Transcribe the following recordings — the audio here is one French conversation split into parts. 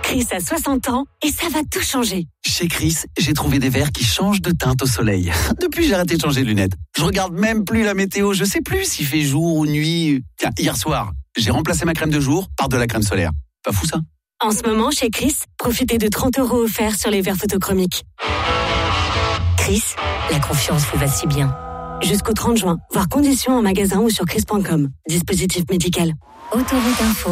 Chris a 60 ans et ça va tout changer. Chez Chris, j'ai trouvé des verres qui changent de teinte au soleil. Depuis, j'ai arrêté de changer de lunettes. Je regarde même plus la météo, je sais plus s'il fait jour ou nuit. Tiens, hier soir, j'ai remplacé ma crème de jour par de la crème solaire. Pas fou ça ? En ce moment, chez Chris, profitez de 30 € offerts sur les verres photochromiques. Chris, la confiance vous va si bien. Jusqu'au 30 juin, voir conditions en magasin ou sur chris.com. Dispositif médical. Autoroute Info.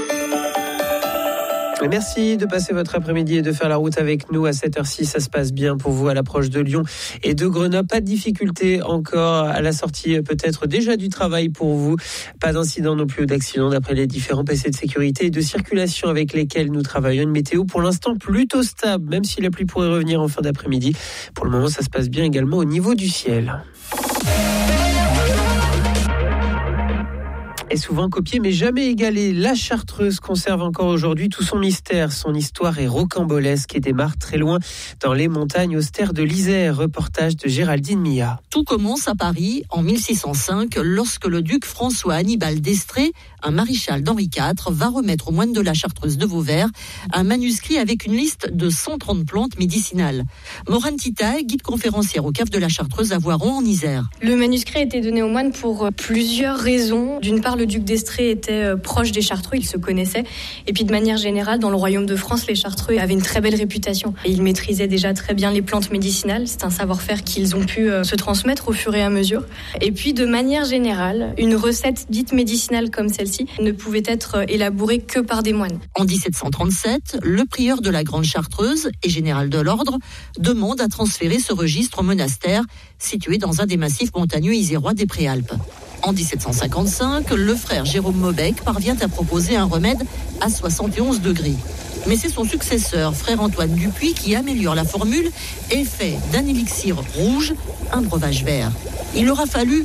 Merci de passer votre après-midi et de faire la route avec nous à 7h06. Ça se passe bien pour vous à l'approche de Lyon et de Grenoble. Pas de difficulté encore à la sortie, peut-être déjà du travail pour vous. Pas d'incident non plus ou d'accident d'après les différents PC de sécurité et de circulation avec lesquels nous travaillons. Une météo pour l'instant plutôt stable, même si la pluie pourrait revenir en fin d'après-midi. Pour le moment, ça se passe bien également au niveau du ciel. Est souvent copiée mais jamais égalée. La Chartreuse conserve encore aujourd'hui tout son mystère. Son histoire est rocambolesque et démarre très loin dans les montagnes austères de l'Isère. Reportage de Géraldine Mia. Tout commence à Paris en 1605 lorsque le duc François Annibal d'Estrées, un maréchal d'Henri IV, va remettre aux moines de la Chartreuse de Vauvert un manuscrit avec une liste de 130 plantes médicinales. Morane Tita, guide conférencière au cave de la Chartreuse à Voiron en Isère. Le manuscrit a été donné aux moines pour plusieurs raisons. D'une part, le duc d'Estrées était proche des Chartreux, ils se connaissaient. Et puis de manière générale, dans le royaume de France, les Chartreux avaient une très belle réputation. Et ils maîtrisaient déjà très bien les plantes médicinales. C'est un savoir-faire qu'ils ont pu se transmettre au fur et à mesure. Et puis de manière générale, une recette dite médicinale comme celle-ci ne pouvait être élaborée que par des moines. En 1737, le prieur de la Grande Chartreuse et général de l'ordre demande à transférer ce registre au monastère situé dans un des massifs montagneux isérois des Préalpes. En 1755, le frère Jérôme Maubec parvient à proposer un remède à 71 degrés. Mais c'est son successeur, frère Antoine Dupuis, qui améliore la formule et fait d'un élixir rouge un breuvage vert. Il aura fallu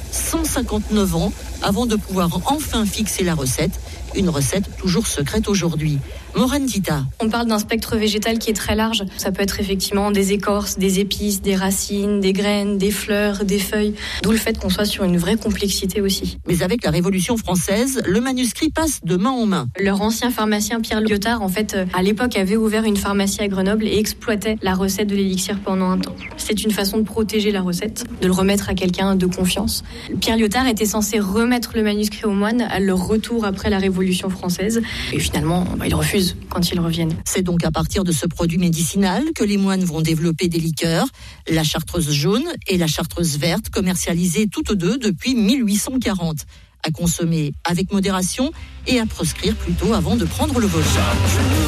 159 ans avant de pouvoir enfin fixer la recette, une recette toujours secrète aujourd'hui. Morane Tita. On parle d'un spectre végétal qui est très large. Ça peut être effectivement des écorces, des épices, des racines, des graines, des fleurs, des feuilles. D'où le fait qu'on soit sur une vraie complexité aussi. Mais avec la Révolution française, le manuscrit passe de main en main. Leur ancien pharmacien Pierre Lyotard, en fait, à l'époque, avait ouvert une pharmacie à Grenoble et exploitait la recette de l'élixir pendant un temps. C'est une façon de protéger la recette, de le remettre à quelqu'un de confiance. Pierre Lyotard était censé remettre le manuscrit aux moines à leur retour après la Révolution française. Et finalement, il refuse quand ils reviennent. C'est donc à partir de ce produit médicinal que les moines vont développer des liqueurs, la Chartreuse jaune et la Chartreuse verte, commercialisées toutes deux depuis 1840. À consommer avec modération et à proscrire plutôt avant de prendre le vol.